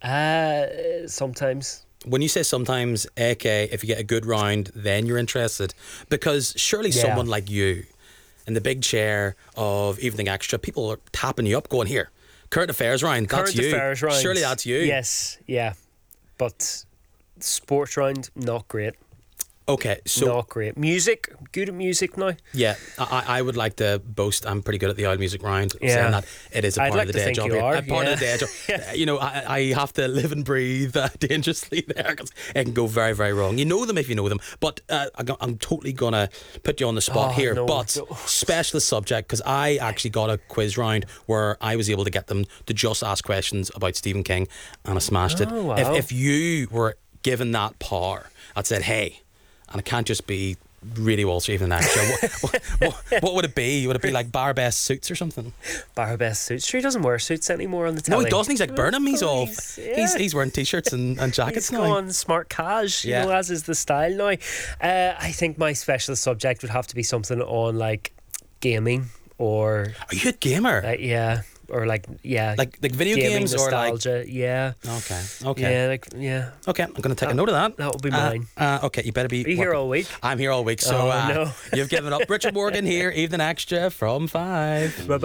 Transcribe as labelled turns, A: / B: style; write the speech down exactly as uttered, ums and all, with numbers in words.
A: Uh, sometimes.
B: When you say sometimes, A K, if you get a good round, then you're interested. Because surely
A: Yeah.
B: someone like you, in the big chair of Evening Extra, people are tapping you up going, here, current affairs round, that's
A: Current
B: you.
A: affairs round.
B: Surely that's you.
A: Yes, yeah. But sports round, not great.
B: Okay, so
A: not great. Music, good at music now.
B: yeah, I, I would like to boast I'm pretty good at the old music round.
A: Yeah.
B: Saying that it is a
A: I'd
B: part
A: like
B: of the
A: to
B: day
A: think
B: job
A: you
B: here.
A: are,
B: A part
A: yeah.
B: of the day job. Uh, You know, I, I have to live and breathe uh, dangerously there because it can go very, very wrong. You know them if you know them, but uh, I'm go- I'm totally gonna put you on the spot
A: Oh,
B: here.
A: no,
B: but
A: no.
B: specialist subject, because I actually got a quiz round where I was able to get them to just ask questions about Stephen King, and I smashed it.
A: Oh, wow.
B: If if you were given that power, I'd said, hey, and it can't just be really Wall Street and Extra. what, what, what, what would it be? Would it be like bar best suits or something?
A: Bar best suits. Sure, he doesn't wear suits anymore on the
B: No,
A: telly.
B: he doesn't. He's like Burnham. He's all
A: He's-
B: he's
A: yeah.
B: he's wearing t-shirts and, and jackets
A: He's
B: now.
A: gone smart cash, you
B: Yeah.
A: know, as is the style now. Uh, I think my specialist subject would have to be something on like gaming or
B: Are you a gamer?
A: uh, yeah, or like yeah,
B: like like video
A: gaming
B: games or like?
A: nostalgia. Yeah,
B: Okay, okay,
A: yeah, like yeah.
B: okay. I'm gonna take a note of that.
A: That will be
B: Uh,
A: mine.
B: Uh, okay, you better be.
A: Are you here
B: working.
A: all week?
B: I'm here all week, so
A: Oh,
B: uh,
A: no.
B: you've given up. Richard Morgan here, Evening Extra from five.
A: Bye.